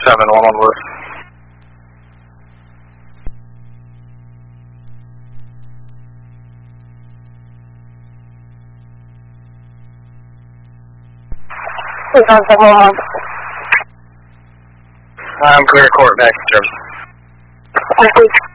7, one on roof. I'm clear court back to service. Thank you.